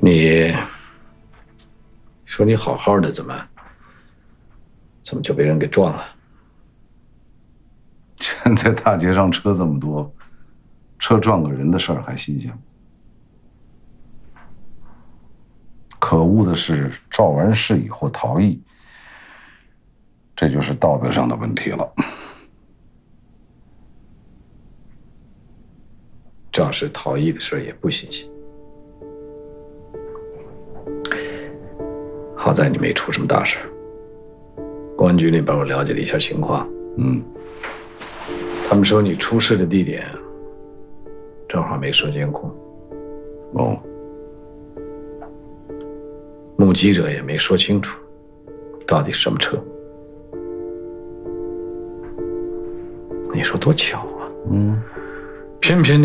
你说你好好的，怎么就被人给撞了？ 现在大街上车这么多，车撞个人的事儿还新鲜吗？可恶的是，肇完事以后逃逸，这就是道德上的问题了。 肇事逃逸的事儿也不新鲜。好在你没出什么大事。公安局那边我了解了一下情况，他们说你出事的地点正好没设监控。 哦， 目击者也没说清楚到底什么车。你说多巧啊！偏偏